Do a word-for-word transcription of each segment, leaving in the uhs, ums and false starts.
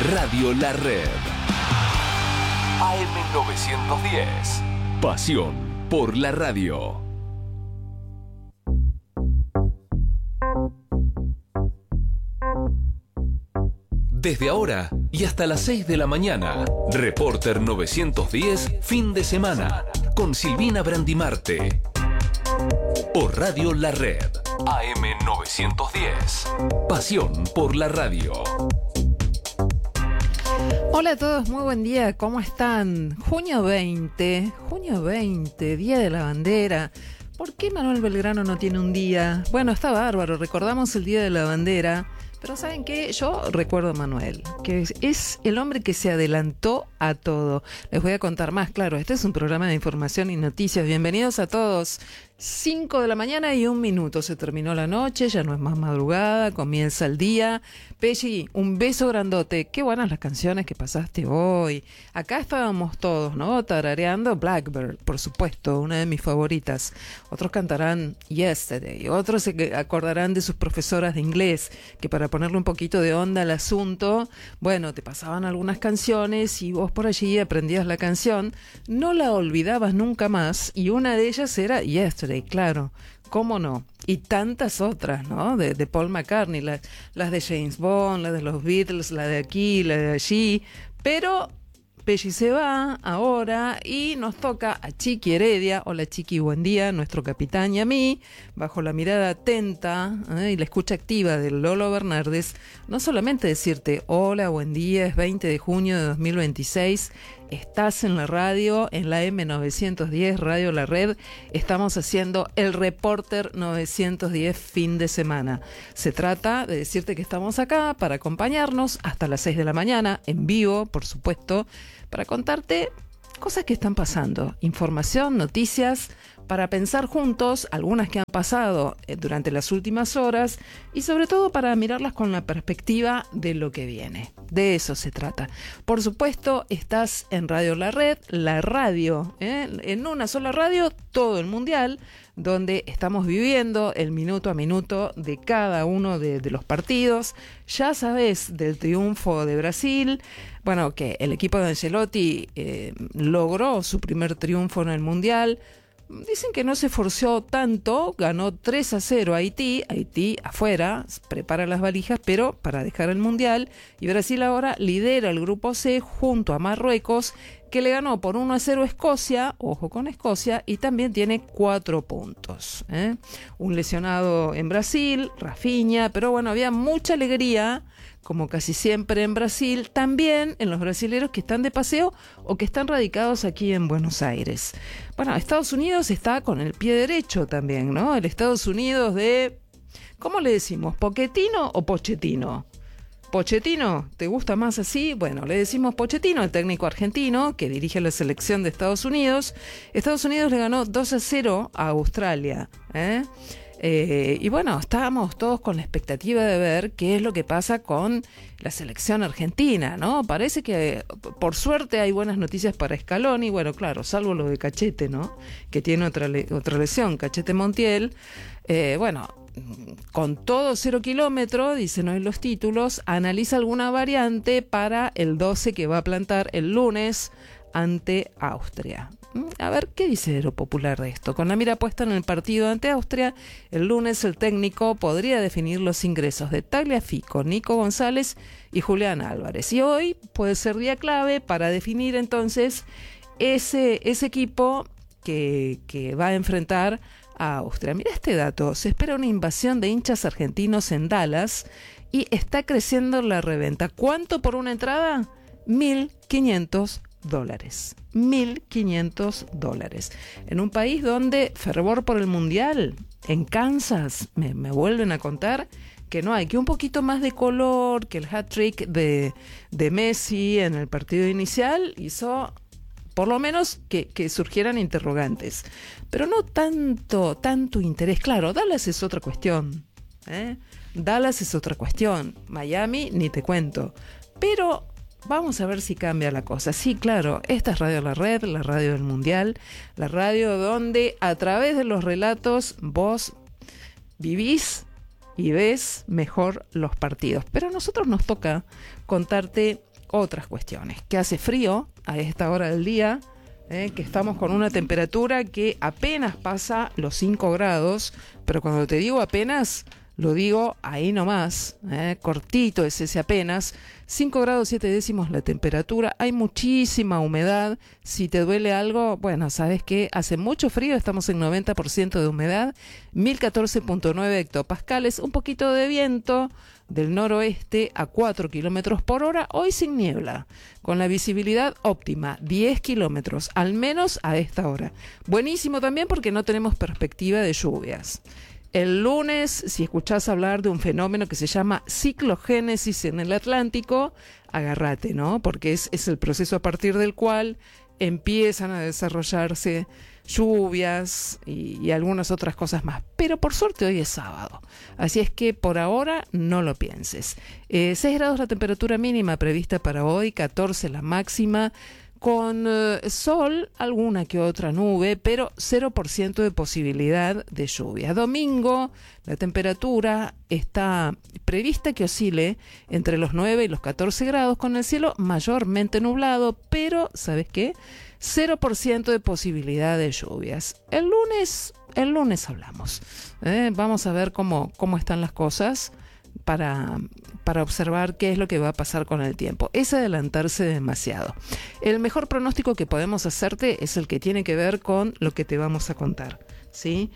Radio La Red. A M novecientos diez. Pasión por la radio. Desde ahora y hasta las seis de la mañana, Reporter novecientos diez, fin de semana, con Silvina Brandimarte. Por Radio La Red, A M novecientos diez. Pasión por la radio. Hola a todos, muy buen día, ¿cómo están? Junio veinte, junio veinte, Día de la Bandera. ¿Por qué Manuel Belgrano no tiene un día? Bueno, está bárbaro, recordamos el Día de la Bandera. Pero ¿saben qué? Yo recuerdo a Manuel, que es, es el hombre que se adelantó a todo. Les voy a contar más, claro, este es un programa de información y noticias. Bienvenidos a todos. cinco de la mañana y un minuto. Se terminó la noche, ya no es más madrugada, comienza el día. Pelli, un beso grandote. Qué buenas las canciones que pasaste hoy. Acá estábamos todos, ¿no? Tarareando Blackbird, por supuesto, una de mis favoritas. Otros cantarán Yesterday, otros se acordarán de sus profesoras de inglés, que para ponerle un poquito de onda al asunto, bueno, te pasaban algunas canciones y vos por allí aprendías la canción, no la olvidabas nunca más, y una de ellas era Yesterday, claro, cómo no, y tantas otras, ¿no? De, de Paul McCartney, las, las de James Bond, las de los Beatles, la de aquí, la de allí, pero Pelli se va ahora y nos toca a Chiqui Heredia. Hola Chiqui, buen día, nuestro capitán y a mí, bajo la mirada atenta ¿eh? y la escucha activa de Lolo Bernardes, no solamente decirte hola, buen día, es veinte de junio de dos mil veintiséis, estás en la radio, en la M novecientos diez, Radio La Red, estamos haciendo el Reporter novecientos diez fin de semana. Se trata de decirte que estamos acá para acompañarnos hasta las seis de la mañana, en vivo, por supuesto, para contarte cosas que están pasando, información, noticias, para pensar juntos, algunas que han pasado durante las últimas horas y sobre todo para mirarlas con la perspectiva de lo que viene. De eso se trata. Por supuesto, estás en Radio La Red, la radio, ¿eh? en una sola radio, todo el mundial, donde estamos viviendo el minuto a minuto de cada uno de, de los partidos. Ya sabes del triunfo de Brasil, bueno, que el equipo de Ancelotti eh, logró su primer triunfo en el mundial. Dicen que no se esforzó tanto, ganó tres a cero a Haití, Haití afuera, prepara las valijas, pero para dejar el mundial, y Brasil ahora lidera el grupo C junto a Marruecos, que le ganó por uno a cero a Escocia, ojo con Escocia, y también tiene cuatro puntos. ¿eh? Un lesionado en Brasil, Rafinha, pero bueno, había mucha alegría, como casi siempre en Brasil, también en los brasileros que están de paseo o que están radicados aquí en Buenos Aires. Bueno, Estados Unidos está con el pie derecho también, ¿no? El Estados Unidos de, ¿cómo le decimos? ¿Pochettino o Pochettino? Pochettino, ¿te gusta más así? Bueno, le decimos Pochettino, el técnico argentino que dirige la selección de Estados Unidos. Estados Unidos le ganó dos a cero a Australia, ¿eh? Eh, y bueno, estábamos todos con la expectativa de ver qué es lo que pasa con la selección argentina, ¿no? Parece que, por suerte, hay buenas noticias para Scaloni, bueno, claro, salvo lo de Cachete, ¿no? Que tiene otra, le- otra lesión, Cachete Montiel. Eh, bueno, con todo cero kilómetro, dicen hoy los títulos, analiza alguna variante para el doce que va a plantar el lunes ante Austria. A ver, ¿qué dice lo popular de esto? Con la mira puesta en el partido ante Austria, el lunes el técnico podría definir los ingresos de Tagliafico, Nico González y Julián Álvarez. Y hoy puede ser día clave para definir entonces ese, ese equipo que, que va a enfrentar a Austria. Mira este dato, se espera una invasión de hinchas argentinos en Dallas y está creciendo la reventa. ¿Cuánto por una entrada? mil quinientos dólares. mil quinientos dólares. En un país donde fervor por el mundial, en Kansas, me, me vuelven a contar que no hay, que un poquito más de color, que el hat-trick de, de Messi en el partido inicial hizo por lo menos que, que surgieran interrogantes. Pero no tanto, tanto interés. Claro, Dallas es otra cuestión, ¿eh? Dallas es otra cuestión. Miami, ni te cuento. Pero vamos a ver si cambia la cosa. Sí, claro, esta es Radio La Red, la radio del Mundial, la radio donde a través de los relatos vos vivís y ves mejor los partidos. Pero a nosotros nos toca contarte otras cuestiones. Que hace frío a esta hora del día, eh, que estamos con una temperatura que apenas pasa los cinco grados, pero cuando te digo apenas, lo digo ahí nomás, eh, cortito es ese apenas. cinco grados siete décimos la temperatura, hay muchísima humedad. Si te duele algo, bueno, sabes que hace mucho frío, estamos en noventa por ciento de humedad, mil catorce punto nueve hectopascales, un poquito de viento del noroeste a cuatro kilómetros por hora, hoy sin niebla, con la visibilidad óptima, diez kilómetros, al menos a esta hora. Buenísimo también porque no tenemos perspectiva de lluvias. El lunes, si escuchás hablar de un fenómeno que se llama ciclogénesis en el Atlántico, agárrate, ¿no? Porque es, es el proceso a partir del cual empiezan a desarrollarse lluvias y, y algunas otras cosas más. Pero por suerte hoy es sábado, así es que por ahora no lo pienses. Eh, seis grados la temperatura mínima prevista para hoy, catorce la máxima, con eh, sol, alguna que otra nube, pero cero por ciento de posibilidad de lluvia. Domingo, la temperatura está prevista que oscile entre los nueve y los catorce grados, con el cielo mayormente nublado, pero, ¿sabes qué? cero por ciento de posibilidad de lluvias. El lunes, el lunes hablamos. ¿eh? Vamos a ver cómo, cómo están las cosas para, para observar qué es lo que va a pasar con el tiempo. Es adelantarse demasiado. El mejor pronóstico que podemos hacerte es el que tiene que ver con lo que te vamos a contar, ¿sí?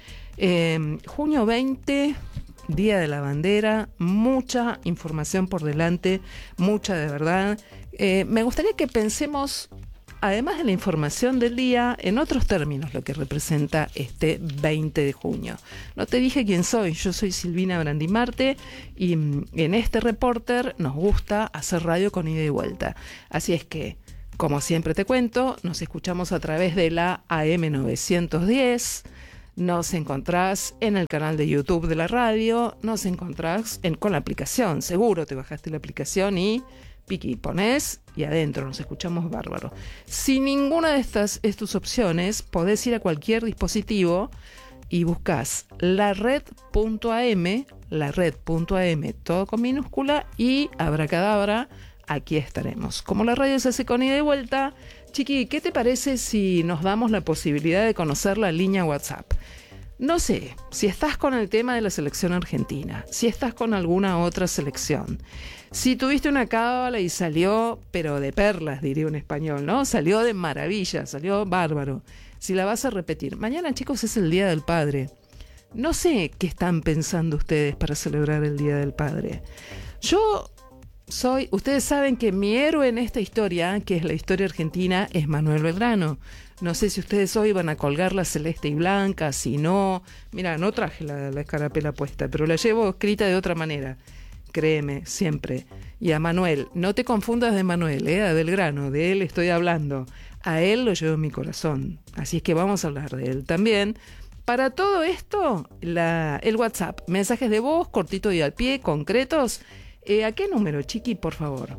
Eh, junio veinte, Día de la Bandera, mucha información por delante, mucha de verdad. Eh, me gustaría que pensemos, además de la información del día, en otros términos lo que representa este veinte de junio. No te dije quién soy, yo soy Silvina Brandimarte y en este Reporter nos gusta hacer radio con ida y vuelta. Así es que, como siempre te cuento, nos escuchamos a través de la A M novecientos diez, nos encontrás en el canal de YouTube de la radio, nos encontrás en, con la aplicación, seguro te bajaste la aplicación y piqui, ponés y adentro nos escuchamos bárbaro. Si ninguna de estas es tus opciones, podés ir a cualquier dispositivo y buscas la red punto a eme, la red punto a eme, todo con minúscula, y abracadabra, aquí estaremos. Como la radio se hace con ida y vuelta, chiqui, ¿qué te parece si nos damos la posibilidad de conocer la línea WhatsApp? No sé, si estás con el tema de la selección argentina, si estás con alguna otra selección, si tuviste una cábala y salió, pero de perlas, diría un español, ¿no? Salió de maravilla, salió bárbaro. Si la vas a repetir. Mañana, chicos, es el Día del Padre. No sé qué están pensando ustedes para celebrar el Día del Padre. Yo soy, ustedes saben que mi héroe en esta historia, que es la historia argentina, es Manuel Belgrano. No sé si ustedes hoy van a colgar la celeste y blanca, si no. Mira, no traje la, la escarapela puesta, pero la llevo escrita de otra manera. Créeme, siempre. Y a Manuel, no te confundas de Manuel, ¿eh? A Belgrano, de él estoy hablando. A él lo llevo en mi corazón. Así es que vamos a hablar de él también. Para todo esto, la, el WhatsApp, mensajes de voz, cortito y al pie, concretos. Eh, ¿A qué número, chiqui, por favor?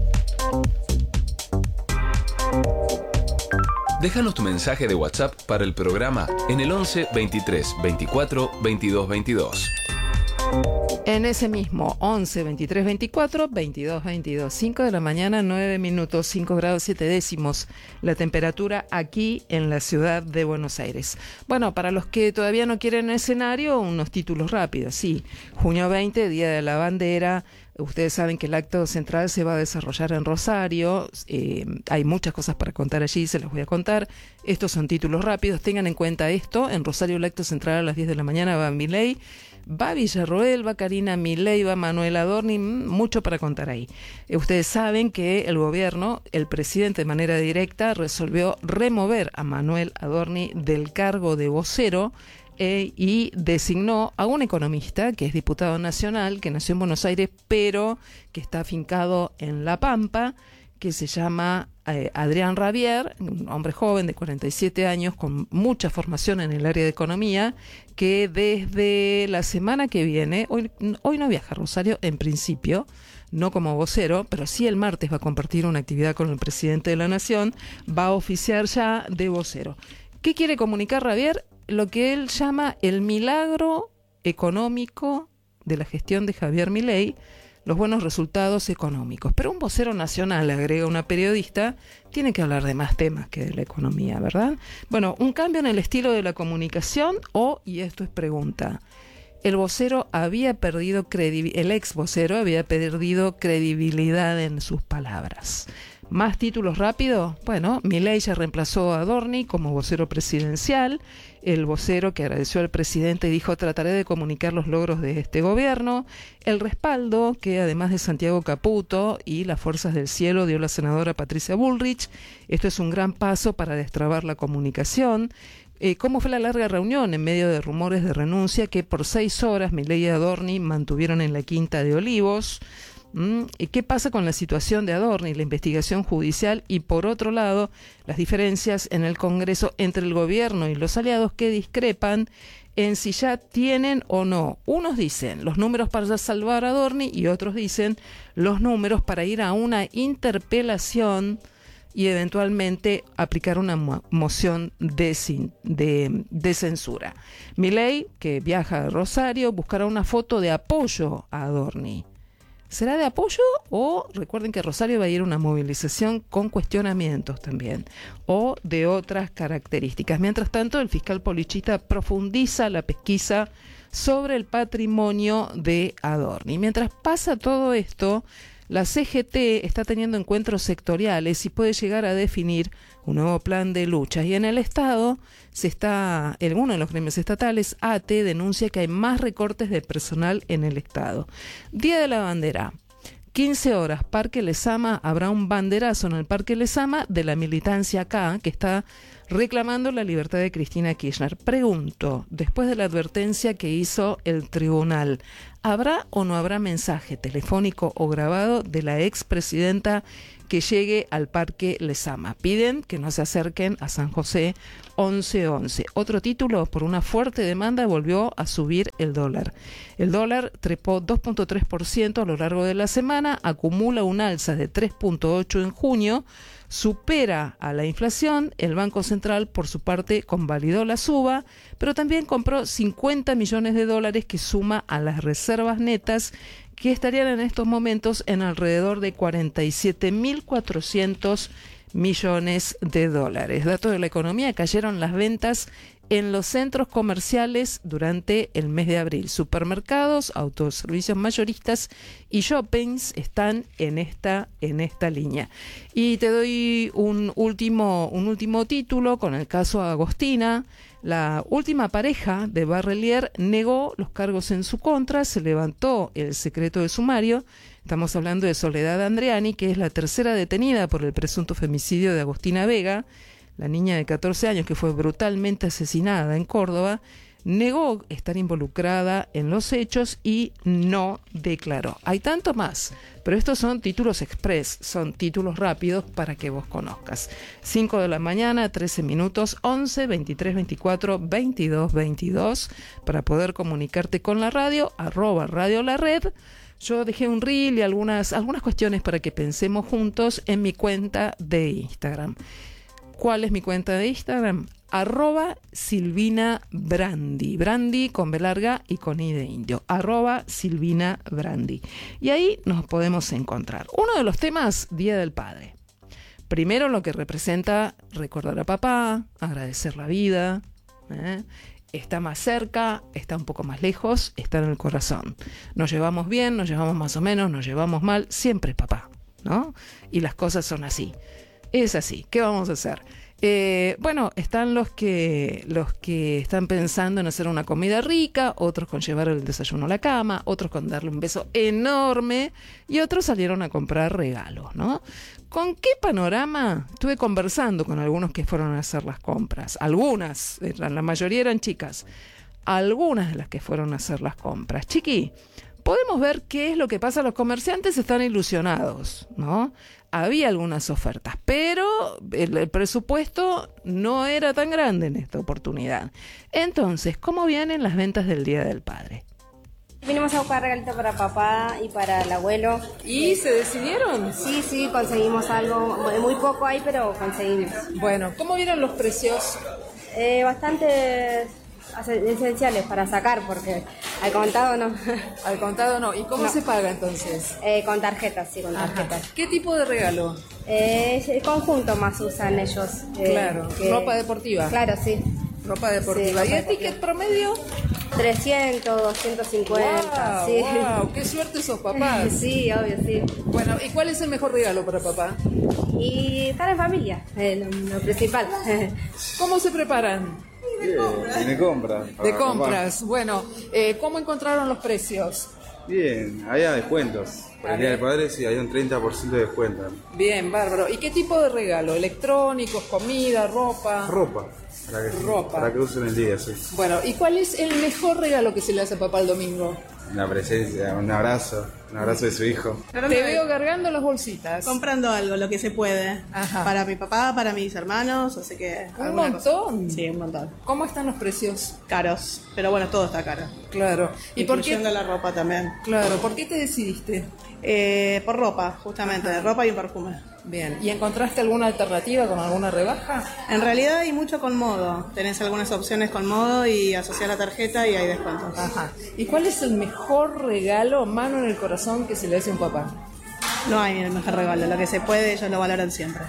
Déjanos tu mensaje de WhatsApp para el programa en el once, veintitrés, veinticuatro, veintidós, veintidós. En ese mismo once, veintitrés, veinticuatro, veintidós, veintidós. cinco de la mañana, nueve minutos, cinco grados siete décimos. La temperatura aquí en la ciudad de Buenos Aires. Bueno, para los que todavía no quieren escenario, unos títulos rápidos. Sí, junio veinte, Día de la Bandera. Ustedes saben que el acto central se va a desarrollar en Rosario. Eh, hay muchas cosas para contar allí, se las voy a contar. Estos son títulos rápidos, tengan en cuenta esto. En Rosario el acto central a las diez de la mañana va Milei, va Villarroel, va Karina Milei, va Manuel Adorni, mucho para contar ahí. Eh, ustedes saben que el gobierno, el presidente de manera directa, resolvió remover a Manuel Adorni del cargo de vocero, Eh, y designó a un economista que es diputado nacional, que nació en Buenos Aires, pero que está afincado en La Pampa, que se llama eh, Adrián Rabier, un hombre joven de cuarenta y siete años, con mucha formación en el área de economía, que desde la semana que viene, hoy, hoy no viaja a Rosario en principio, no como vocero, pero sí el martes va a compartir una actividad con el presidente de la Nación, va a oficiar ya de vocero. ¿Qué quiere comunicar Rabier? Lo que él llama el milagro económico de la gestión de Javier Milei, los buenos resultados económicos. Pero un vocero nacional, agrega una periodista, tiene que hablar de más temas que de la economía, ¿verdad? Bueno, un cambio en el estilo de la comunicación o, y esto es pregunta, el vocero había perdido credibilidad, el ex vocero había perdido credibilidad en sus palabras. ¿Más títulos rápido? Bueno, Milei ya reemplazó a Adorni como vocero presidencial. El vocero que agradeció al presidente dijo: trataré de comunicar los logros de este gobierno. El respaldo que además de Santiago Caputo y las fuerzas del cielo dio la senadora Patricia Bullrich. Esto es un gran paso para destrabar la comunicación. Eh, ¿Cómo fue la larga reunión en medio de rumores de renuncia que por seis horas Milei y Adorni mantuvieron en la Quinta de Olivos? ¿Mm? ¿Qué pasa con la situación de Adorni, la investigación judicial y, por otro lado, las diferencias en el Congreso entre el gobierno y los aliados que discrepan en si ya tienen o no? Unos dicen los números para salvar a Adorni y otros dicen los números para ir a una interpelación y eventualmente aplicar una mo- moción de, sin, de, de censura. Milei, que viaja a Rosario, buscará una foto de apoyo a Adorni. ¿Será de apoyo o recuerden que Rosario va a ir a una movilización con cuestionamientos también o de otras características? Mientras tanto, el fiscal Polichita profundiza la pesquisa sobre el patrimonio de Adorni. Mientras pasa todo esto, la C G T está teniendo encuentros sectoriales y puede llegar a definir un nuevo plan de lucha. Y en el Estado, se está, en uno de los gremios estatales, A T E, denuncia que hay más recortes de personal en el Estado. Día de la Bandera. quince horas, Parque Lezama, habrá un banderazo en el Parque Lezama de la militancia acá, que está reclamando la libertad de Cristina Kirchner. Pregunto, después de la advertencia que hizo el tribunal, ¿habrá o no habrá mensaje telefónico o grabado de la expresidenta que llegue al Parque Lezama? Piden que no se acerquen a San José once once. Otro título: por una fuerte demanda volvió a subir el dólar. El dólar trepó dos punto tres por ciento a lo largo de la semana, acumula un alza de tres punto ocho por ciento en junio, supera a la inflación. El Banco Central, por su parte, convalidó la suba, pero también compró cincuenta millones de dólares que suma a las reservas netas, que estarían en estos momentos en alrededor de cuarenta y siete mil cuatrocientos millones de dólares. Datos de la economía: cayeron las ventas en los centros comerciales durante el mes de abril. Supermercados, autoservicios mayoristas y shoppings están en esta, en esta línea. Y te doy un último, un último título con el caso Agostina. La última pareja de Barrelier negó los cargos en su contra, se levantó el secreto de sumario. Estamos hablando de Soledad Andreani, que es la tercera detenida por el presunto femicidio de Agostina Vega, la niña de catorce años que fue brutalmente asesinada en Córdoba. Negó estar involucrada en los hechos y no declaró. Hay tanto más, pero estos son títulos express, son títulos rápidos para que vos conozcas. cinco de la mañana, trece minutos, once, veintitrés, veinticuatro, veintidós, veintidós, para poder comunicarte con la radio, arroba Radio La Red. Yo dejé un reel y algunas, algunas cuestiones para que pensemos juntos en mi cuenta de Instagram. ¿Cuál es mi cuenta de Instagram? Arroba Silvina Brandi. Brandi con B larga y con I de indio. Arroba Silvina Brandi. Y ahí nos podemos encontrar. Uno de los temas, Día del Padre. Primero, lo que representa recordar a papá, agradecer la vida. ¿eh? Está más cerca, está un poco más lejos, está en el corazón. Nos llevamos bien, nos llevamos más o menos, nos llevamos mal. Siempre es papá, ¿no? Y las cosas son así. Es así. ¿Qué vamos a hacer? Eh, bueno, están los que los que están pensando en hacer una comida rica, otros con llevar el desayuno a la cama, otros con darle un beso enorme y otros salieron a comprar regalos, ¿no? ¿Con qué panorama? Estuve conversando con algunos que fueron a hacer las compras. Algunas, la mayoría eran chicas. Algunas de las que fueron a hacer las compras. Chiqui, podemos ver qué es lo que pasa. Los comerciantes están ilusionados, ¿no? Había algunas ofertas, pero el, el presupuesto no era tan grande en esta oportunidad. Entonces, ¿cómo vienen las ventas del Día del Padre? Vinimos a buscar regalito para papá y para el abuelo. ¿Y se decidieron? Sí, sí, conseguimos algo. Muy poco hay, pero conseguimos. Bueno, ¿cómo vieron los precios? Eh, bastante esenciales para sacar, porque al contado no. Al contado no. ¿Y cómo No. se paga entonces? Eh, con tarjetas, sí, con Ajá. tarjetas. ¿Qué tipo de regalo? Eh, el conjunto más usan ellos. eh, Claro, ropa deportiva. Claro, sí. Ropa deportiva. Sí, ¿Y ropa el ticket deportiva. promedio? trescientos, doscientos cincuenta, Wow, sí. wow, qué suerte sos, papás. Sí, obvio, sí. Bueno, ¿y cuál es el mejor regalo para papá? Y estar en familia, eh, lo, lo principal. ¿Cómo se preparan? Bien, de compras. De para compras. Bueno, eh, ¿cómo encontraron los precios? papá. Bien, había descuentos. Para el Día del Padre sí, había un treinta por ciento de descuento. Bien, bárbaro. ¿Y qué tipo de regalo? ¿Electrónicos, comida, ropa? Ropa. Para que, Ropa. Para que usen el día, sí. Bueno, ¿y cuál es el mejor regalo que se le hace a papá el domingo? Una presencia, un abrazo. Un abrazo de su hijo. Te veo cargando las bolsitas. Comprando algo, lo que se puede. Ajá. Para mi papá, para mis hermanos, así que... Un alguna montón. cosa. Sí, un montón. ¿Cómo están los precios? Caros, pero bueno, todo está caro. Claro. ¿Y por Incluyendo qué? la ropa también. Claro, ¿por qué te decidiste? Eh, por ropa, justamente, de ropa y un perfume. Bien. ¿Y encontraste alguna alternativa con alguna rebaja? En realidad hay mucho con modo. Tenés algunas opciones con modo y asociar la tarjeta y hay descuentos. Ajá. ¿Y cuál es el mejor regalo, mano en el corazón, que se le hace a un papá? No hay el mejor regalo, lo que se puede ellos lo valoran siempre.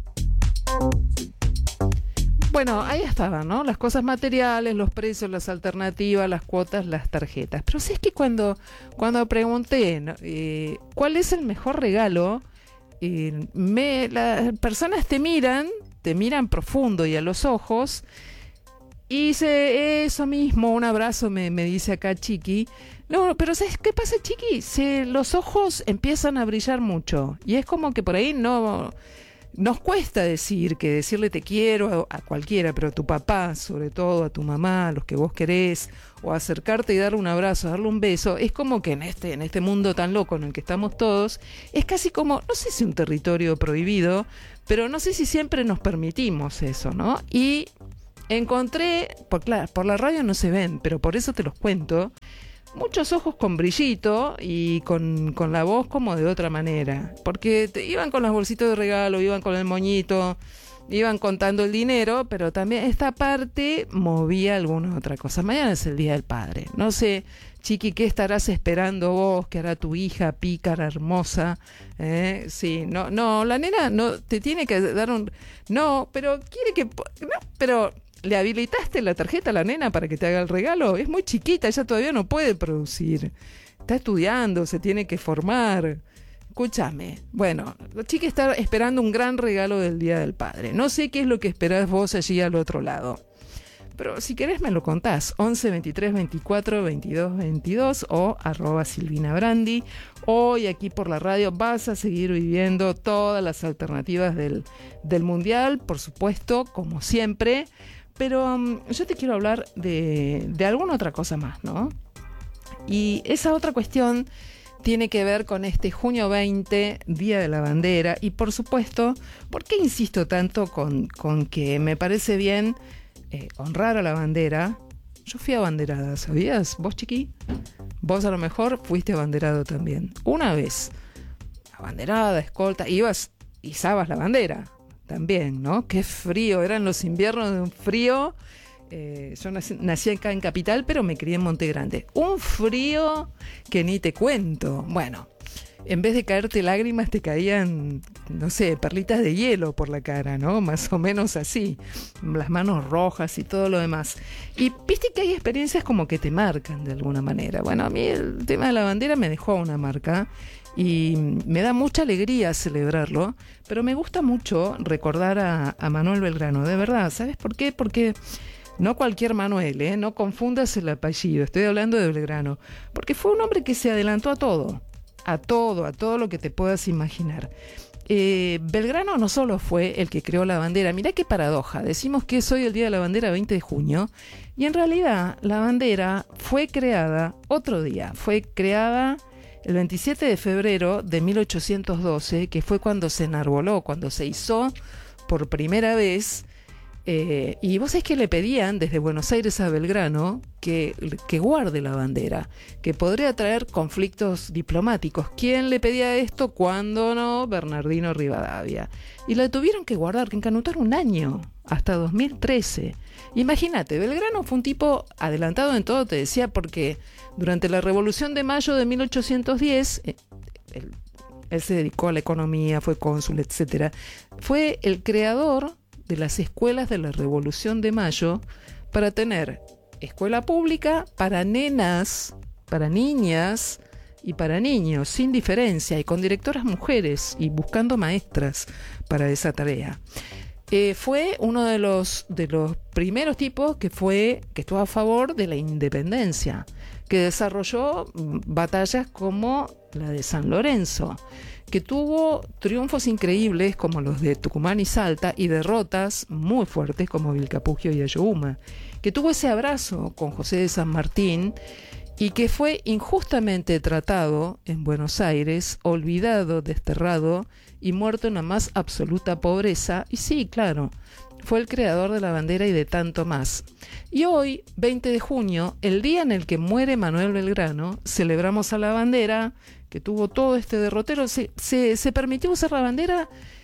Bueno, ahí estaban, ¿no? Las cosas materiales, los precios, las alternativas, las cuotas, las tarjetas. Pero sí es que cuando, cuando pregunté, ¿no? eh, ¿cuál es el mejor regalo? Eh, me, las personas te miran, te miran profundo y a los ojos, y dice eso mismo, un abrazo, me, me dice acá Chiqui. No, pero ¿sabes qué pasa, Chiqui? Se, los ojos empiezan a brillar mucho, y es como que por ahí no... Nos cuesta decir que decirle te quiero a, a cualquiera, pero a tu papá, sobre todo, a tu mamá, a los que vos querés, o acercarte y darle un abrazo, darle un beso, es como que en este, en este mundo tan loco en el que estamos todos, es casi como, no sé si un territorio prohibido, pero no sé si siempre nos permitimos eso, ¿no? Y encontré, por, claro, por la radio no se ven, pero por eso te los cuento, muchos ojos con brillito y con, con la voz como de otra manera. Porque te, iban con los bolsitos de regalo, iban con el moñito, iban contando el dinero, pero también esta parte movía alguna otra cosa. Mañana es el Día del Padre. No sé, Chiqui, ¿qué estarás esperando vos? ¿Qué hará tu hija pícara, hermosa? ¿Eh? Sí, no, no, la nena no te tiene que dar un... No, pero quiere que... No, pero... ¿Le habilitaste la tarjeta a la nena para que te haga el regalo? Es muy chiquita, ella todavía no puede producir. Está estudiando, se tiene que formar. Escúchame. Bueno, la chica está esperando un gran regalo del Día del Padre. No sé qué es lo que esperás vos allí al otro lado. Pero si querés me lo contás. once, veintitrés, veinticuatro, veintidós, veintidós o arroba Silvina Brandi. Hoy aquí por la radio vas a seguir viviendo todas las alternativas del, del Mundial, por supuesto, como siempre. Pero um, yo te quiero hablar de, de alguna otra cosa más, ¿no? Y esa otra cuestión tiene que ver con este junio veinte, Día de la Bandera. Y por supuesto, ¿por qué insisto tanto con, con que me parece bien eh, honrar a la bandera? Yo fui abanderada, ¿sabías? ¿Vos, Chiqui? Vos a lo mejor fuiste abanderado también. Una vez, abanderada, escolta, ibas, izabas la bandera. También, ¿no? Qué frío, eran los inviernos de un frío. Eh, yo nací, nací acá en Capital, pero me crié en Monte Grande. Un frío que ni te cuento. Bueno, en vez de caerte lágrimas, te caían, no sé, perlitas de hielo por la cara, ¿no? Más o menos así. Las manos rojas y todo lo demás. Y viste que hay experiencias como que te marcan de alguna manera. Bueno, a mí el tema de la bandera me dejó una marca. Y me da mucha alegría celebrarlo, pero me gusta mucho recordar a, a Manuel Belgrano, de verdad. ¿Sabes por qué? Porque no cualquier Manuel, ¿eh? No confundas el apellido, estoy hablando de Belgrano, porque fue un hombre que se adelantó a todo, a todo, a todo lo que te puedas imaginar. Eh, Belgrano no solo fue el que creó la bandera, mirá qué paradoja, decimos que es hoy el Día de la Bandera, veinte de junio, y en realidad la bandera fue creada otro día, fue creada el veintisiete de febrero de mil ochocientos doce, que fue cuando se enarboló, cuando se izó por primera vez Eh, y vos sabés que le pedían desde Buenos Aires a Belgrano que, que guarde la bandera, que podría traer conflictos diplomáticos. ¿Quién le pedía esto? Cuando no, Bernardino Rivadavia. Y la tuvieron que guardar, que encanutar un año, hasta dos mil trece. Imagínate, Belgrano fue un tipo adelantado en todo, te decía, porque durante la Revolución de Mayo de mil ochocientos diez, eh, él, él se dedicó a la economía, fue cónsul, etcétera. Fue el creador de las escuelas de la Revolución de Mayo para tener escuela pública para nenas, para niñas y para niños, sin diferencia, y con directoras mujeres y buscando maestras para esa tarea. Eh, fue uno de los, de los primeros tipos que, fue, que estuvo a favor de la independencia, que desarrolló batallas como la de San Lorenzo, que tuvo triunfos increíbles como los de Tucumán y Salta y derrotas muy fuertes como Vilcapugio y Ayohuma, que tuvo ese abrazo con José de San Martín y que fue injustamente tratado en Buenos Aires, olvidado, desterrado y muerto en la más absoluta pobreza. Y sí, claro, fue el creador de la bandera y de tanto más. Y hoy, veinte de junio, el día en el que muere Manuel Belgrano, celebramos a la bandera, que tuvo todo este derrotero. Se, se, se permitió usar la bandera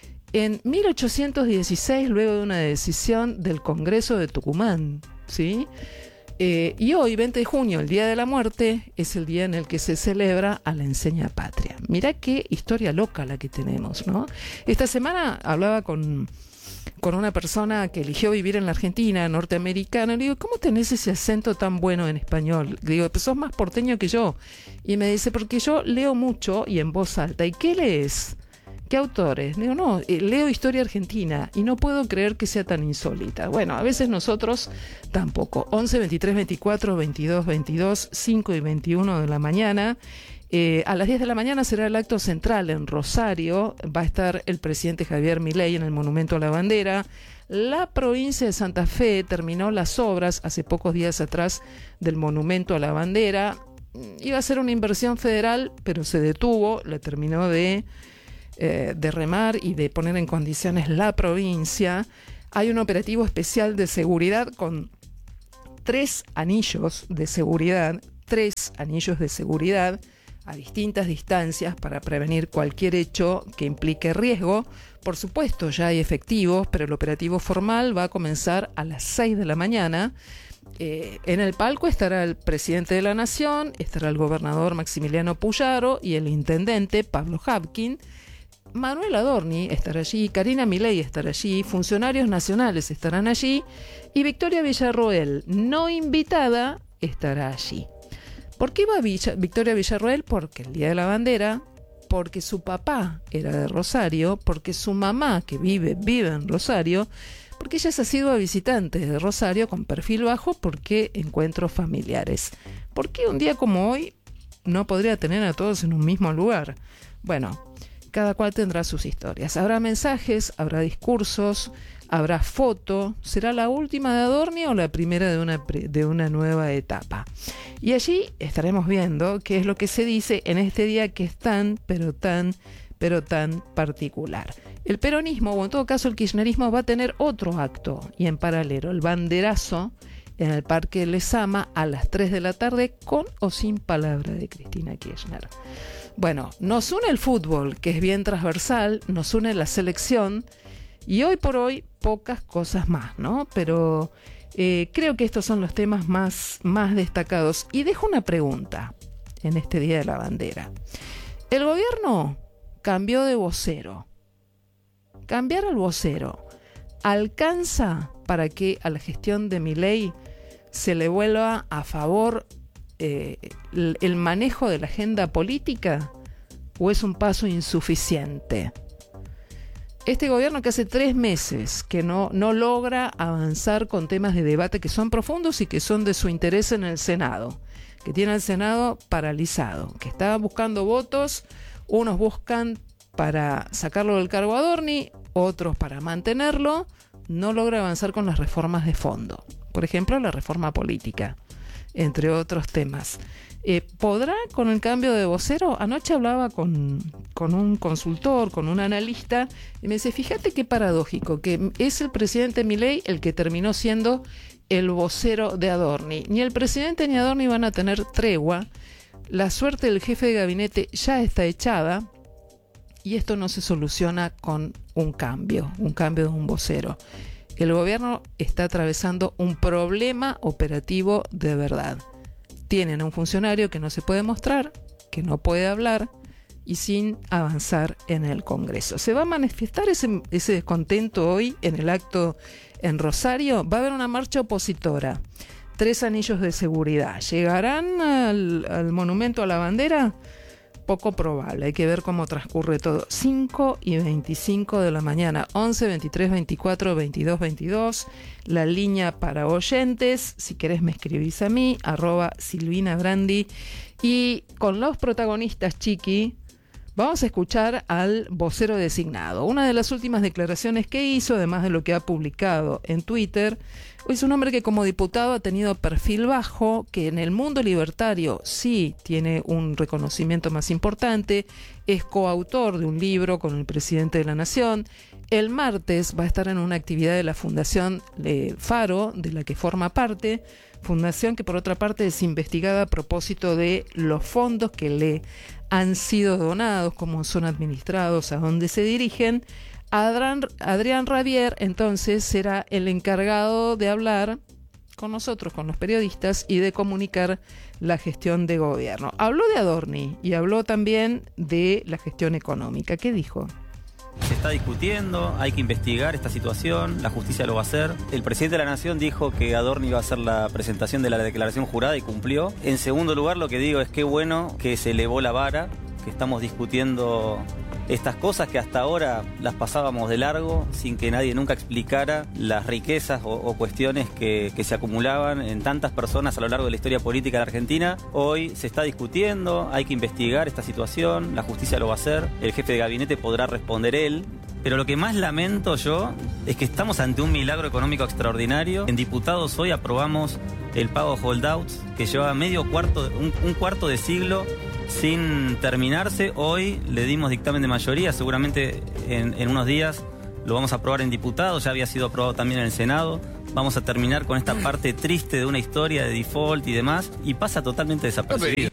en mil ochocientos dieciséis, luego de una decisión del Congreso de Tucumán, ¿sí? Eh, y hoy, veinte de junio, el Día de la Muerte, es el día en el que se celebra a la enseña patria. Mirá qué historia loca la que tenemos, ¿no? Esta semana hablaba con, con una persona que eligió vivir en la Argentina, norteamericana, y le digo, ¿cómo tenés ese acento tan bueno en español? Le digo, pues sos más porteño que yo. Y me dice, porque yo leo mucho y en voz alta. ¿Y qué lees? ¿Qué autores? Digo, no, eh, leo historia argentina y no puedo creer que sea tan insólita. Bueno, a veces nosotros tampoco. once, veintitrés, veinticuatro, veintidós, veintidós, cinco y veintiuno de la mañana. Eh, a las diez de la mañana será el acto central en Rosario. Va a estar el presidente Javier Milei en el Monumento a la Bandera. La provincia de Santa Fe terminó las obras hace pocos días atrás del Monumento a la Bandera. Iba a ser una inversión federal, pero se detuvo, la terminó de... Eh, de remar y de poner en condiciones la provincia. Hay un operativo especial de seguridad con tres anillos de seguridad, tres anillos de seguridad a distintas distancias para prevenir cualquier hecho que implique riesgo. Por supuesto, ya hay efectivos, pero el operativo formal va a comenzar a las seis de la mañana. Eh, en el palco estará el presidente de la Nación, estará el gobernador Maximiliano Puyaro y el intendente Pablo Habkin. Manuel Adorni estará allí, Karina Milei estará allí, funcionarios nacionales estarán allí y Victoria Villarroel, no invitada, estará allí. ¿Por qué va Villa, Victoria Villarroel? Porque el Día de la Bandera, porque su papá era de Rosario, porque su mamá, que vive, vive en Rosario, porque ella es asidua visitante de Rosario con perfil bajo, porque encuentros familiares. ¿Por qué un día como hoy no podría tener a todos en un mismo lugar? Bueno, cada cual tendrá sus historias. Habrá mensajes, habrá discursos, habrá foto. ¿Será la última de Adorni o la primera de una, de una nueva etapa? Y allí estaremos viendo qué es lo que se dice en este día que es tan, pero tan, pero tan particular. El peronismo, o en todo caso el kirchnerismo, va a tener otro acto, y en paralelo, el banderazo en el Parque Lezama a las tres de la tarde, con o sin palabra de Cristina Kirchner. Bueno, nos une el fútbol, que es bien transversal, nos une la selección, y hoy por hoy pocas cosas más, ¿no? Pero eh, creo que estos son los temas más, más destacados. Y dejo una pregunta en este Día de la Bandera. El gobierno cambió de vocero. Cambiar al vocero ¿alcanza para que a la gestión de Milei se le vuelva a favor eh, el, el manejo de la agenda política, o es un paso insuficiente? Este gobierno que hace tres meses que no, no logra avanzar con temas de debate que son profundos y que son de su interés en el Senado, que tiene el Senado paralizado, que está buscando votos, unos buscan para sacarlo del cargo a Adorni, otros para mantenerlo, no logra avanzar con las reformas de fondo. Por ejemplo, la reforma política. entre otros temas. Eh, ¿Podrá con el cambio de vocero? Anoche hablaba con, con un consultor, con un analista, y me dice, fíjate qué paradójico, que es el presidente Milei el que terminó siendo el vocero de Adorni. Ni el presidente ni Adorni van a tener tregua. La suerte del jefe de gabinete ya está echada y esto no se soluciona con un cambio, un cambio de un vocero. El gobierno está atravesando un problema operativo de verdad. Tienen a un funcionario que no se puede mostrar, que no puede hablar y sin avanzar en el Congreso. ¿Se va a manifestar ese, ese descontento hoy en el acto en Rosario? Va a haber una marcha opositora, tres anillos de seguridad. ¿Llegarán al, al monumento a la bandera? Poco probable, hay que ver cómo transcurre todo. cinco y veinticinco de la mañana, once, veintitrés, veinticuatro, veintidós, veintidós, la línea para oyentes, si querés me escribís a mí, arroba Silvina Brandi, y con los protagonistas, Chiqui, vamos a escuchar al vocero designado. Una de las últimas declaraciones que hizo, además de lo que ha publicado en Twitter, es un hombre que como diputado ha tenido perfil bajo, que en el mundo libertario sí tiene un reconocimiento más importante, es coautor de un libro con el presidente de la Nación. El martes va a estar en una actividad de la Fundación eh, Faro, de la que forma parte, fundación que por otra parte es investigada a propósito de los fondos que le han sido donados, cómo son administrados, a dónde se dirigen. Adrián, Adrián Rabier entonces será el encargado de hablar con nosotros, con los periodistas, y de comunicar la gestión de gobierno. Habló de Adorni y habló también de la gestión económica. ¿Qué dijo? Se está discutiendo, hay que investigar esta situación, la justicia lo va a hacer. El presidente de la Nación dijo que Adorni iba a hacer la presentación de la declaración jurada y cumplió. En segundo lugar, lo que digo es que bueno que se elevó la vara, que estamos discutiendo estas cosas que hasta ahora las pasábamos de largo sin que nadie nunca explicara las riquezas o, o cuestiones que, que se acumulaban en tantas personas a lo largo de la historia política de la Argentina. Hoy se está discutiendo, hay que investigar esta situación, la justicia lo va a hacer, el jefe de gabinete podrá responder él. Pero lo que más lamento yo es que estamos ante un milagro económico extraordinario. En diputados hoy aprobamos el pago de holdouts que llevaba medio cuarto, un, un cuarto de siglo sin terminarse. Hoy le dimos dictamen de mayoría, seguramente en, en unos días lo vamos a aprobar en diputados, ya había sido aprobado también en el Senado. Vamos a terminar con esta parte triste de una historia de default y demás, y pasa totalmente desapercibido.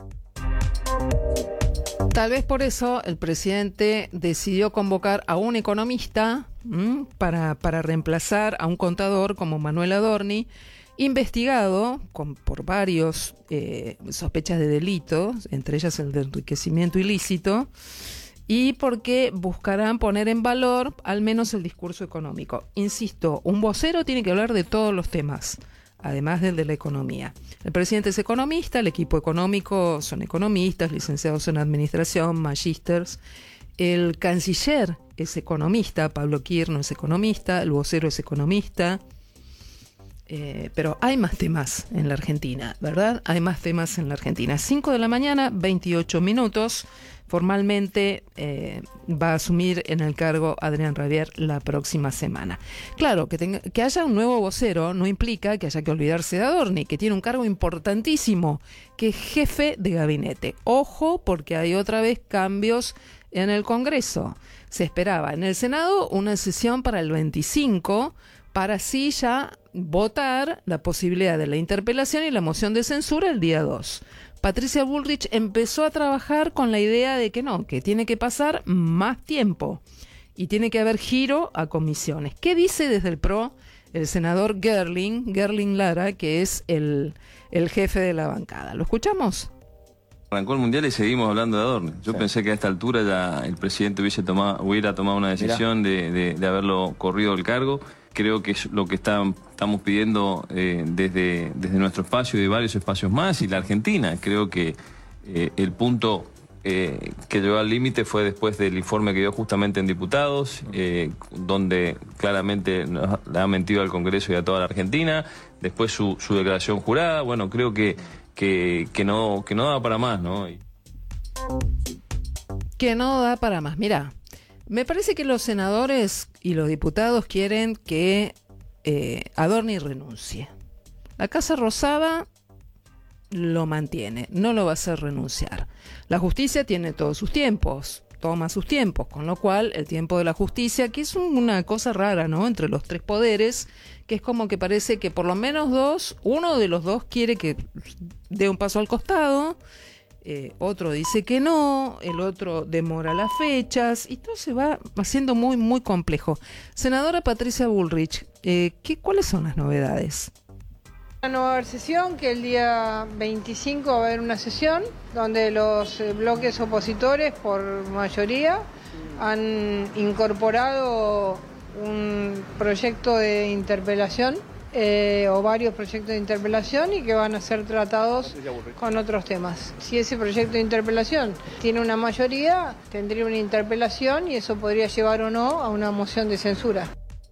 Tal vez por eso el presidente decidió convocar a un economista ¿m? para, para reemplazar a un contador como Manuel Adorni, investigado con, por varios eh, sospechas de delitos, entre ellas el de enriquecimiento ilícito, y porque buscarán poner en valor al menos el discurso económico. Insisto, un vocero tiene que hablar de todos los temas, además del de la economía. El presidente es economista, el equipo económico son economistas, licenciados en administración, magísters. El canciller es economista, Pablo Kirno es economista, el vocero es economista. Eh, pero hay más temas en la Argentina, ¿verdad? Hay más temas en la Argentina. cinco de la mañana, veintiocho minutos. Formalmente eh, va a asumir en el cargo Adrián Rabier la próxima semana. Claro, que, tenga, que haya un nuevo vocero no implica que haya que olvidarse de Adorni, que tiene un cargo importantísimo, que es jefe de gabinete. Ojo, porque hay otra vez cambios en el Congreso. Se esperaba en el Senado una sesión para el veinticinco, para así ya votar la posibilidad de la interpelación y la moción de censura el día dos. Patricia Bullrich empezó a trabajar con la idea de que no, que tiene que pasar más tiempo y tiene que haber giro a comisiones. ¿Qué dice desde el P R O el senador Gerling, Gerling Lara, que es el, el jefe de la bancada? ¿Lo escuchamos? Arrancó el Mundial y seguimos hablando de Adorni. Yo sí. pensé que a esta altura ya el presidente hubiese tomado, hubiera tomado una decisión de, de, de haberlo corrido del cargo. Creo que es lo que está, estamos pidiendo eh, desde, desde nuestro espacio y de varios espacios más, y la Argentina. Creo que eh, el punto eh, que llegó al límite fue después del informe que dio justamente en diputados, eh, donde claramente le ha mentido al Congreso y a toda la Argentina. Después su, su declaración jurada. Bueno, creo que, que, que, no, que no da para más, ¿no? Y... Que no da para más. Mirá. Me parece que los senadores y los diputados quieren que eh, Adorni renuncie. La Casa Rosada lo mantiene, no lo va a hacer renunciar. La justicia tiene todos sus tiempos, toma sus tiempos, con lo cual el tiempo de la justicia, que es una cosa rara, ¿no?, entre los tres poderes, que es como que parece que por lo menos dos, uno de los dos quiere que dé un paso al costado, eh, otro dice que no, el otro demora las fechas, y todo se va haciendo muy, muy complejo. Senadora Patricia Bullrich, eh, ¿qué, ¿cuáles son las novedades? No va a haber sesión, que el día veinticinco va a haber una sesión donde los bloques opositores, por mayoría, han incorporado un proyecto de interpelación eh, o varios proyectos de interpelación y que van a ser tratados con otros temas. Si ese proyecto de interpelación tiene una mayoría, tendría una interpelación y eso podría llevar o no a una moción de censura.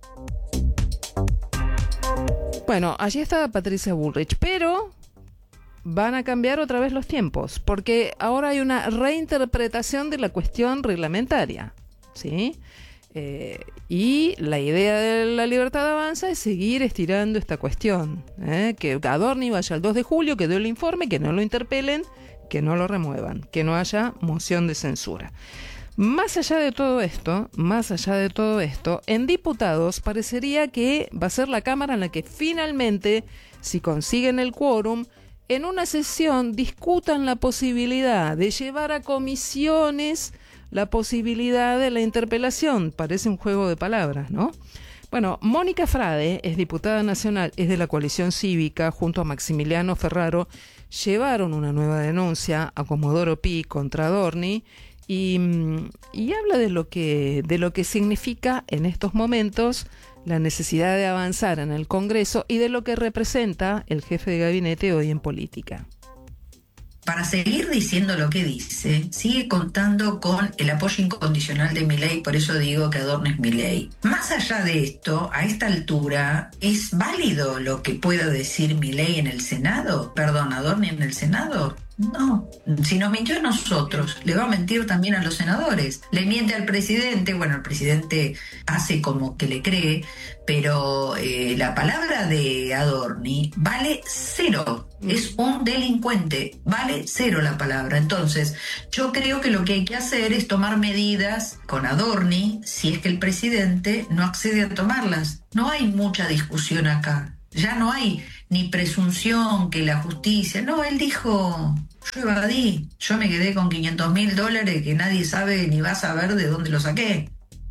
Bueno, allí está Patricia Bullrich, pero van a cambiar otra vez los tiempos, porque ahora hay una reinterpretación de la cuestión reglamentaria, ¿sí? Eh, y la idea de la Libertad Avanza es seguir estirando esta cuestión, ¿eh? Que Adorni vaya el dos de julio, que dé el informe, que no lo interpelen, que no lo remuevan, que no haya moción de censura. Más allá de todo esto, más allá de todo esto, en diputados parecería que va a ser la Cámara en la que finalmente, si consiguen el quórum, en una sesión discutan la posibilidad de llevar a comisiones la posibilidad de la interpelación. Parece un juego de palabras, ¿no? Bueno, Mónica Frade es diputada nacional, es de la coalición cívica, junto a Maximiliano Ferraro, llevaron una nueva denuncia a Comodoro Pi contra Adorni, Y, y habla de lo que de lo que significa en estos momentos la necesidad de avanzar en el Congreso y de lo que representa el jefe de gabinete hoy en política. Para seguir diciendo lo que dice, sigue contando con el apoyo incondicional de Milei, por eso digo que Adorni es Milei. Más allá de esto, a esta altura, ¿es válido lo que pueda decir Milei en el Senado? Perdón, Adorni en el Senado. No, si nos mintió a nosotros, le va a mentir también a los senadores. Le miente al presidente, bueno, el presidente hace como que le cree, pero eh, la palabra de Adorni vale cero. Es un delincuente, vale cero la palabra. Entonces, yo creo que lo que hay que hacer es tomar medidas con Adorni si es que el presidente no accede a tomarlas. No hay mucha discusión acá. Ya no hay ni presunción que la justicia... No, él dijo, yo evadí, yo me quedé con quinientos mil dólares que nadie sabe ni va a saber de dónde lo saqué.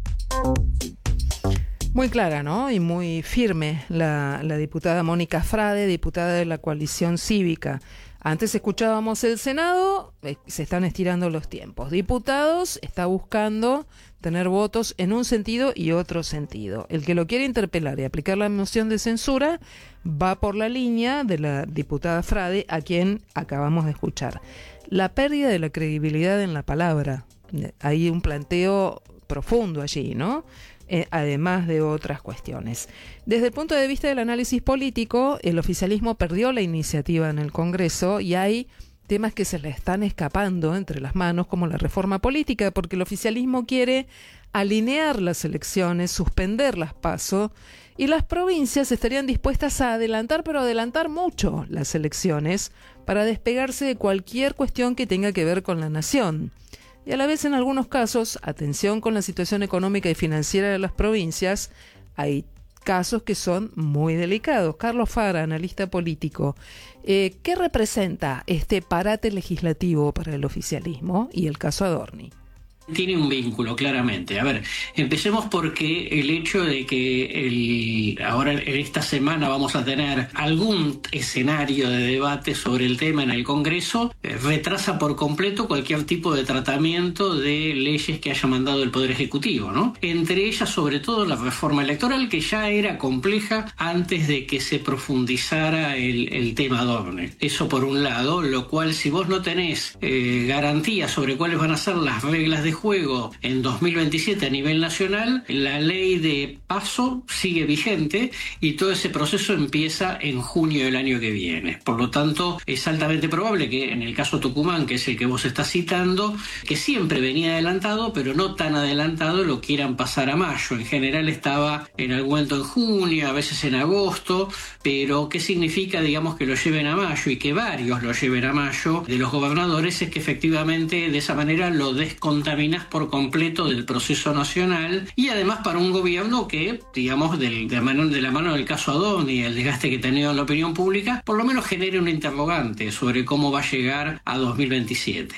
Muy clara, ¿no? Y muy firme la, la diputada Mónica Frade, diputada de la coalición cívica. Antes escuchábamos el Senado, eh, se están estirando los tiempos. Diputados está buscando tener votos en un sentido y otro sentido. El que lo quiere interpelar y aplicar la moción de censura va por la línea de la diputada Frade, a quien acabamos de escuchar. La pérdida de la credibilidad en la palabra. Hay un planteo profundo allí, ¿no? Eh, además de otras cuestiones. Desde el punto de vista del análisis político, el oficialismo perdió la iniciativa en el Congreso y hay temas que se le están escapando entre las manos, como la reforma política, porque el oficialismo quiere alinear las elecciones, suspender las PASO, y las provincias estarían dispuestas a adelantar, pero adelantar mucho las elecciones para despegarse de cualquier cuestión que tenga que ver con la nación. Y a la vez, en algunos casos, atención con la situación económica y financiera de las provincias, hay casos que son muy delicados. Carlos Fara, analista político, eh, ¿qué representa este parate legislativo para el oficialismo y el caso Adorni? Tiene un vínculo, claramente. A ver, empecemos porque el hecho de que el, ahora en esta semana vamos a tener algún escenario de debate sobre el tema en el Congreso, eh, retrasa por completo cualquier tipo de tratamiento de leyes que haya mandado el Poder Ejecutivo, ¿no? Entre ellas, sobre todo, la reforma electoral, que ya era compleja antes de que se profundizara el, el tema Adorni. Eso por un lado, lo cual, si vos no tenés eh, garantías sobre cuáles van a ser las reglas de juego en dos mil veintisiete a nivel nacional, la ley de paso sigue vigente y todo ese proceso empieza en junio del año que viene. Por lo tanto, es altamente probable que en el caso Tucumán, que es el que vos estás citando, que siempre venía adelantado, pero no tan adelantado, lo quieran pasar a mayo. En general estaba en algún momento en junio, a veces en agosto, pero ¿qué significa, digamos, que lo lleven a mayo y que varios lo lleven a mayo de los gobernadores? Es que efectivamente de esa manera lo descontaminas por completo del proceso nacional y además para un gobierno que, digamos, del, de, la mano, de la mano del caso Adón y el desgaste que ha tenido en la opinión pública, por lo menos genere un interrogante sobre cómo va a llegar a dos mil veintisiete.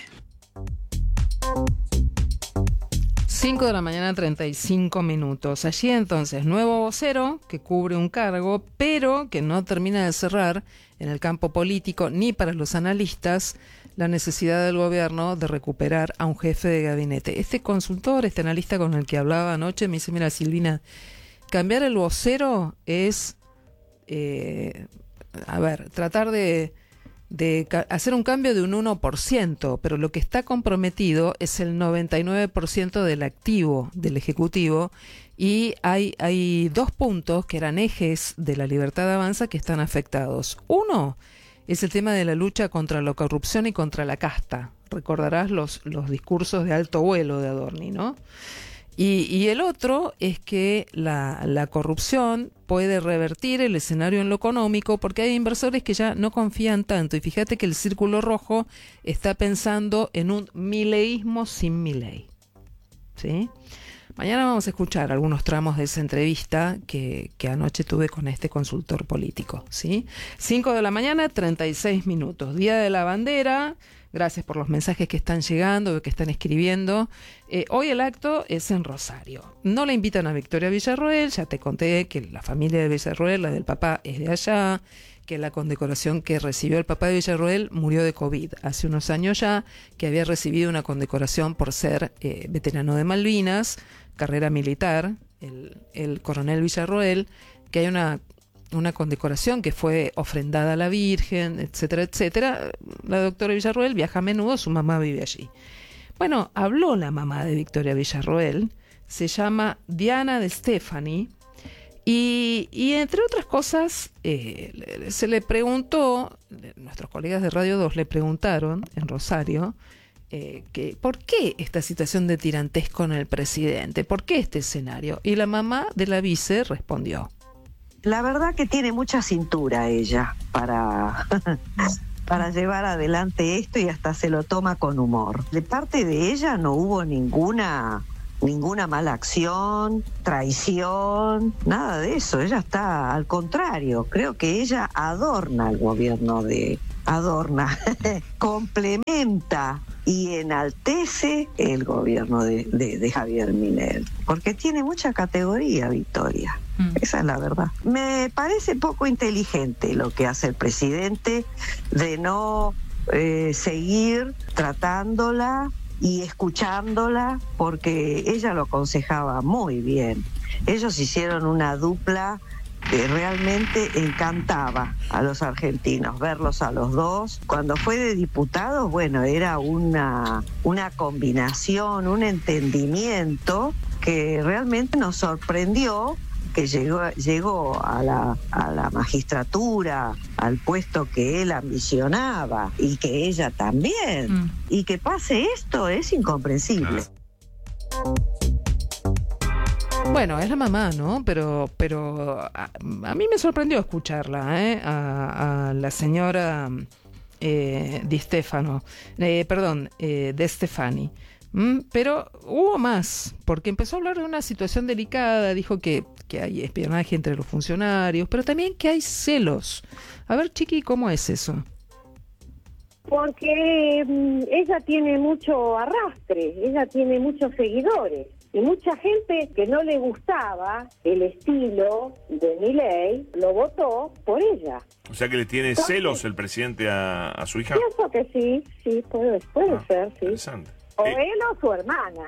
cinco de la mañana, treinta y cinco minutos. Allí entonces, nuevo vocero que cubre un cargo, pero que no termina de cerrar en el campo político ni para los analistas la necesidad del gobierno de recuperar a un jefe de gabinete. Este consultor, este analista con el que hablaba anoche, me dice, mira, Silvina, cambiar el vocero es, eh, a ver, tratar de... de hacer un cambio de un uno por ciento, pero lo que está comprometido es el noventa y nueve por ciento del activo del Ejecutivo y hay, hay dos puntos que eran ejes de la Libertad Avanza que están afectados. Uno es el tema de la lucha contra la corrupción y contra la casta. Recordarás los, los discursos de alto vuelo de Adorni, ¿no? Y, y el otro es que la, la corrupción puede revertir el escenario en lo económico porque hay inversores que ya no confían tanto. Y fíjate que el Círculo Rojo está pensando en un mileísmo sin Milei, ¿sí? Mañana vamos a escuchar algunos tramos de esa entrevista que, que anoche tuve con este consultor político, ¿sí? cinco de la mañana, treinta y seis minutos. Día de la Bandera. Gracias por los mensajes que están llegando, que están escribiendo. Eh, hoy el acto es en Rosario. No la invitan a Victoria Villarroel. Ya te conté que la familia de Villarroel, la del papá, es de allá, que la condecoración que recibió el papá de Villarroel murió de COVID hace unos años ya, que había recibido una condecoración por ser eh, veterano de Malvinas, carrera militar, el, el coronel Villarroel, que hay una... una condecoración que fue ofrendada a la Virgen, etcétera, etcétera. La doctora Villarroel viaja a menudo, su mamá vive allí. Bueno, habló la mamá de Victoria Villarroel, se llama Diana de Stefani, y, y entre otras cosas, eh, se le preguntó, nuestros colegas de Radio dos le preguntaron en Rosario, eh, que ¿por qué esta situación de tirantesco en el presidente? ¿Por qué este escenario? Y la mamá de la vice respondió. La verdad que tiene mucha cintura ella para, para llevar adelante esto y hasta se lo toma con humor. De parte de ella no hubo ninguna, ninguna mala acción, traición, nada de eso. Ella está al contrario. Creo que ella adorna el gobierno de... adorna, complementa y enaltece el gobierno de, de, de Javier Milei, porque tiene mucha categoría, Victoria. Mm. Esa es la verdad. Me parece poco inteligente lo que hace el presidente de no eh, seguir tratándola y escuchándola, porque ella lo aconsejaba muy bien. Ellos hicieron una dupla que realmente encantaba a los argentinos, verlos a los dos. Cuando fue de diputado, bueno, era una, una combinación, un entendimiento que realmente nos sorprendió, que llegó, llegó a la, a la magistratura, al puesto que él ambicionaba, y que ella también. Mm. Y que pase esto es incomprensible. Bueno, es la mamá, ¿no? Pero, pero a, a mí me sorprendió escucharla, ¿eh? A, a la señora eh, Di Stefano, eh, perdón, eh, de Stefani. Mm, pero hubo más, porque empezó a hablar de una situación delicada, dijo que, que hay espionaje entre los funcionarios, pero también que hay celos. A ver, Chiqui, ¿cómo es eso? Porque mm, ella tiene mucho arrastre, ella tiene muchos seguidores. Y mucha gente que no le gustaba el estilo de Milei lo votó por ella. O sea que le tiene Entonces, celos el presidente a, a su hija. Pienso que sí, sí, puede, puede ah, ser, sí. Interesante. O eh. él o su hermana.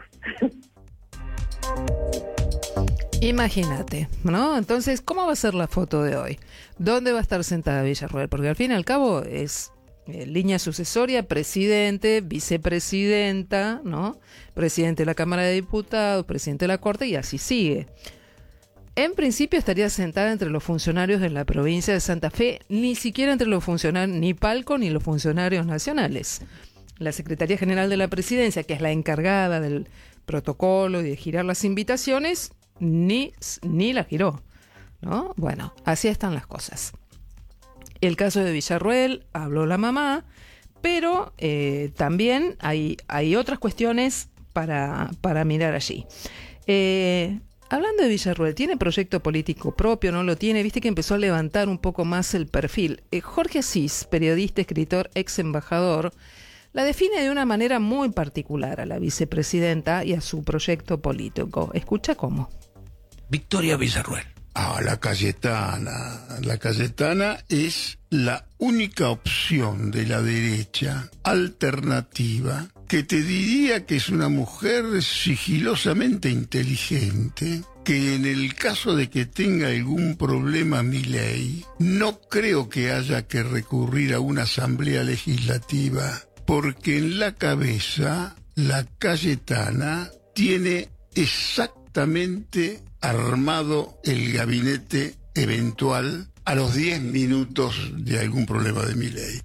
Imagínate, ¿no? Entonces, ¿cómo va a ser la foto de hoy? ¿Dónde va a estar sentada Villarroel? Porque al fin y al cabo es Eh, línea sucesoria, presidente, vicepresidenta, ¿no? Presidente de la Cámara de Diputados, presidente de la Corte, y así sigue. En principio estaría sentada entre los funcionarios de la provincia de Santa Fe, ni siquiera entre los funcionarios, ni Palco, ni los funcionarios nacionales. La Secretaría General de la Presidencia, que es la encargada del protocolo y de girar las invitaciones, ni, ni la giró, ¿no? Bueno, así están las cosas. El caso de Villarruel, habló la mamá, pero eh, también hay, hay otras cuestiones para, para mirar allí. Eh... Hablando de Villarruel, ¿tiene proyecto político propio? ¿No lo tiene? Viste que empezó a levantar un poco más el perfil. Eh, Jorge Asís, periodista, escritor, ex embajador, la define de una manera muy particular a la vicepresidenta y a su proyecto político. Escucha cómo. Victoria Villarruel. Ah, la Cayetana. La Cayetana es la única opción de la derecha alternativa que te diría que es una mujer sigilosamente inteligente, que en el caso de que tenga algún problema Milei, no creo que haya que recurrir a una asamblea legislativa, porque en la cabeza la Cayetana tiene exactamente armado el gabinete eventual a los diez minutos de algún problema de Milei.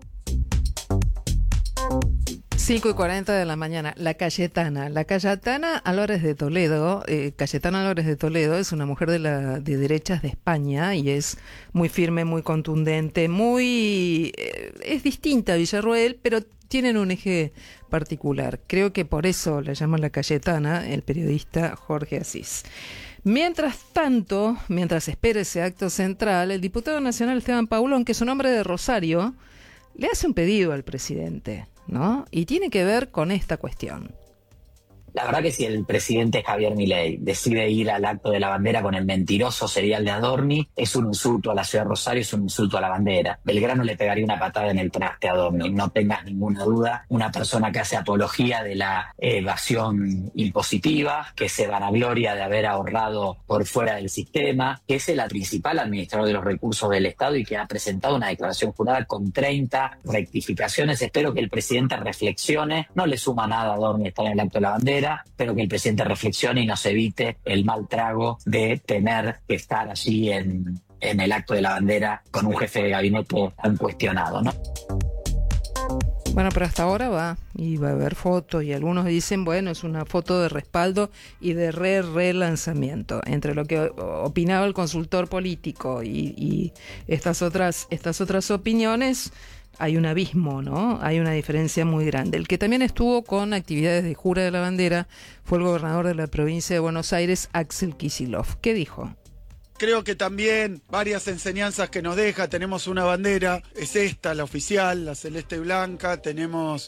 cinco y cuarenta de la mañana, la Cayetana. La Cayetana Álvarez de Toledo, eh, Cayetana Álvarez de Toledo es una mujer de, la, de derechas de España y es muy firme, muy contundente, muy... Eh, es distinta a Villarruel, pero tienen un eje particular. Creo que por eso la llaman la Cayetana, el periodista Jorge Asís. Mientras tanto, mientras espera ese acto central, el diputado nacional Esteban Paulón, que es un hombre de Rosario, le hace un pedido al presidente, ¿no? Y tiene que ver con esta cuestión. La verdad que si el presidente Javier Milei decide ir al acto de la bandera con el mentiroso serial de Adorni, es un insulto a la ciudad de Rosario, es un insulto a la bandera. Belgrano le pegaría una patada en el traste a Adorni, no tengas ninguna duda. Una persona que hace apología de la evasión impositiva, que se vanagloria de haber ahorrado por fuera del sistema, que es el principal administrador de los recursos del Estado y que ha presentado una declaración jurada con treinta rectificaciones. Espero que el presidente reflexione. No le suma nada a Adorni estar en el acto de la bandera, pero que el presidente reflexione y nos evite el mal trago de tener que estar allí en, en el acto de la bandera con un jefe de gabinete tan cuestionado, ¿no? Bueno, pero hasta ahora va, y va a haber fotos, y algunos dicen, bueno, es una foto de respaldo y de re relanzamiento. Entre lo que opinaba el consultor político y, y estas otras, estas otras opiniones, hay un abismo, ¿no? Hay una diferencia muy grande. El que también estuvo con actividades de jura de la bandera fue el gobernador de la provincia de Buenos Aires, Axel Kicillof. ¿Qué dijo? Creo que también varias enseñanzas que nos deja. Tenemos una bandera, es esta, la oficial, la celeste y blanca. Tenemos